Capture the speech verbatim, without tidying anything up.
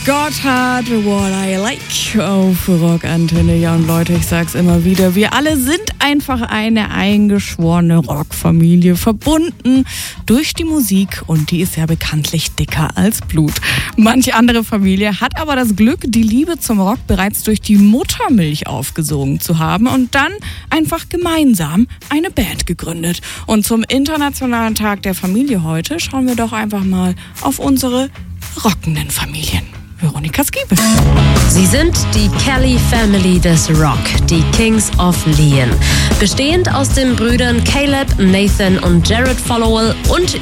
God hat What I Like auf Rockantenne. Ja, und Leute, ich sag's immer wieder, wir alle sind einfach eine eingeschworene Rockfamilie, verbunden durch die Musik, und die ist ja bekanntlich dicker als Blut. Manche andere Familie hat aber das Glück, die Liebe zum Rock bereits durch die Muttermilch aufgesogen zu haben und dann einfach gemeinsam eine Band gegründet. Und zum Internationalen Tag der Familie heute schauen wir doch einfach mal auf unsere rockenden Familien. Veronika Skiebe. Sie sind die Kelly Family des Rock, die Kings of Leon. Bestehend aus den Brüdern Caleb, Nathan und Jared Followell und